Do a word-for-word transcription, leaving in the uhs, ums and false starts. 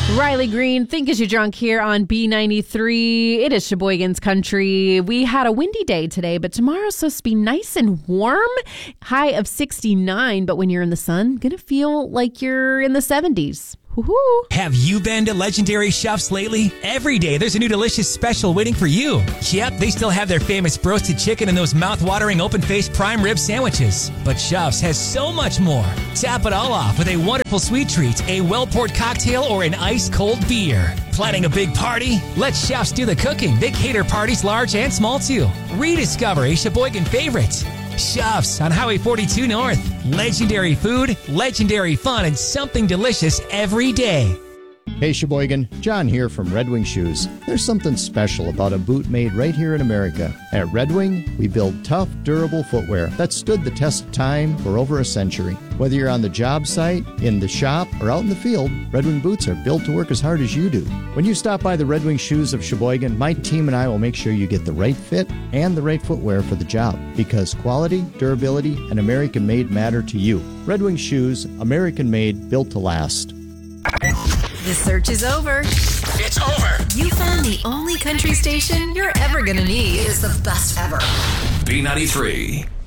Riley Green, Think As You Drunk here on B ninety-three. It is Sheboygan's Country. We had a windy day today, but tomorrow's supposed to be nice and warm. High of sixty-nine, but when you're in the sun, gonna feel like you're in the seventies. Woo-hoo. Have you been to Legendary Chefs lately? Every day there's a new delicious special waiting for you. Yep, they still have their famous roasted chicken and those mouth-watering open-faced prime rib sandwiches. But Chefs has so much more. Tap it all off with a wonderful sweet treat, a well-poured cocktail, or an ice-cold beer. Planning a big party? Let Chefs do the cooking. They cater parties large and small too. Rediscover a Sheboygan favorite. Chefs on Highway forty-two North. Legendary food, legendary fun, and something delicious every day. Hey Sheboygan, John here from Red Wing Shoes. There's something special about a boot made right here in America. At Red Wing, we build tough, durable footwear that stood the test of time for over a century. Whether you're on the job site, in the shop, or out in the field, Red Wing boots are built to work as hard as you do. When you stop by the Red Wing Shoes of Sheboygan, my team and I will make sure you get the right fit and the right footwear for the job, because quality, durability, and American made matter to you. Red Wing Shoes, American made, built to last. The search is over. It's over. You found the only country station you're ever gonna need. It is the best ever. B ninety-three.